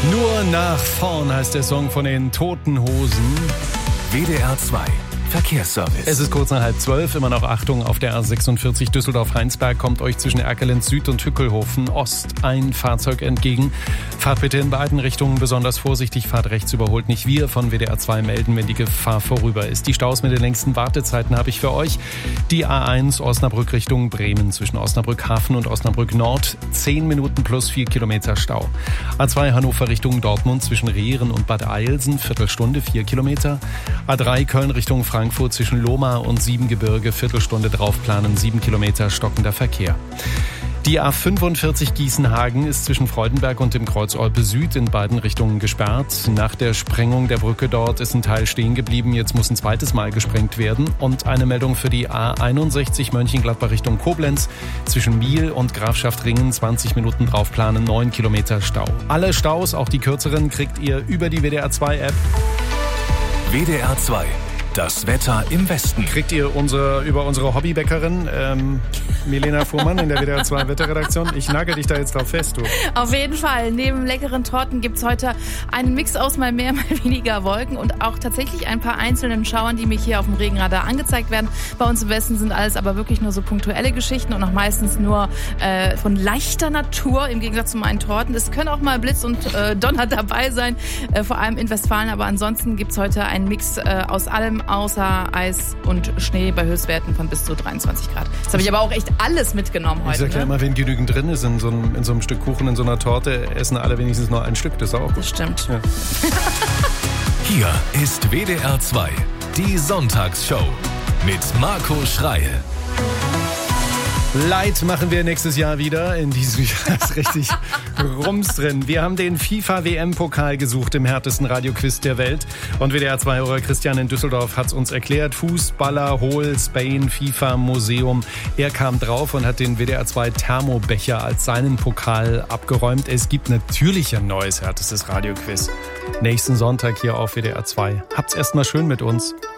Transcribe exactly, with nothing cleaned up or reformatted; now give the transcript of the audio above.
Nur nach vorn heißt der Song von den Toten Hosen. W D R zwei Verkehrsservice. Es ist kurz nach halb zwölf, immer noch Achtung, auf der A sechsundvierzig Düsseldorf-Heinsberg kommt euch zwischen Erkelenz Süd und Hückelhofen Ost ein Fahrzeug entgegen. Fahrt bitte in beiden Richtungen besonders vorsichtig, fahrt rechts, überholt nicht. Wir von W D R zwei melden, wenn die Gefahr vorüber ist. Die Staus mit den längsten Wartezeiten habe ich für euch. Die A eins Osnabrück Richtung Bremen zwischen Osnabrück Hafen und Osnabrück Nord, zehn Minuten plus vier Kilometer Stau. A zwei Hannover Richtung Dortmund zwischen Rehren und Bad Eilsen, Viertelstunde, vier Kilometer. A drei Köln Richtung Frankfurt zwischen Lohmar und Siebengebirge, Viertelstunde draufplanen, sieben Kilometer stockender Verkehr. Die A fünfundvierzig Gießenhagen ist zwischen Freudenberg und dem Kreuz Olpe Süd in beiden Richtungen gesperrt. Nach der Sprengung der Brücke dort ist ein Teil stehen geblieben. Jetzt muss ein zweites Mal gesprengt werden. Und eine Meldung für die A einundsechzig Mönchengladbach Richtung Koblenz zwischen Miel und Grafschaft Ringen, zwanzig Minuten draufplanen, neun Kilometer Stau. Alle Staus, auch die kürzeren, kriegt ihr über die W D R zwei App. W D R zwei. Das Wetter im Westen. Kriegt ihr unsere, über unsere Hobbybäckerin ähm, Milena Fuhrmann in der W D R zwei Wetterredaktion. Ich nagel dich da jetzt drauf fest, du. Auf jeden Fall. Neben leckeren Torten gibt's heute einen Mix aus mal mehr, mal weniger Wolken und auch tatsächlich ein paar einzelnen Schauern, die mich hier auf dem Regenradar angezeigt werden. Bei uns im Westen sind alles aber wirklich nur so punktuelle Geschichten und auch meistens nur äh, von leichter Natur, im Gegensatz zu meinen Torten. Es können auch mal Blitz und äh, Donner dabei sein, äh, vor allem in Westfalen. Aber ansonsten gibt's heute einen Mix äh, aus allem, außer Eis und Schnee bei Höchstwerten von bis zu dreiundzwanzig Grad. Das habe ich aber auch echt alles mitgenommen heute. Ich sag ja ne? immer, wenn genügend drin ist in so, einem, in so einem Stück Kuchen, in so einer Torte, essen alle wenigstens nur ein Stück. Das ist auch gut. Das stimmt. Ja. Hier ist W D R zwei, die Sonntagsshow mit Marco Schreil. Light machen wir nächstes Jahr wieder. In diesem Jahr ist richtig Rums drin. Wir haben den FIFA-W M-Pokal gesucht im härtesten Radioquiz der Welt. Und W D R zwei-Hörer Christian in Düsseldorf hat es uns erklärt. Fußballer, Hol, Spain, FIFA-Museum. Er kam drauf und hat den W D R zwei Thermobecher als seinen Pokal abgeräumt. Es gibt natürlich ein neues härtestes Radioquiz. Nächsten Sonntag hier auf W D R zwei. Habt's erstmal schön mit uns.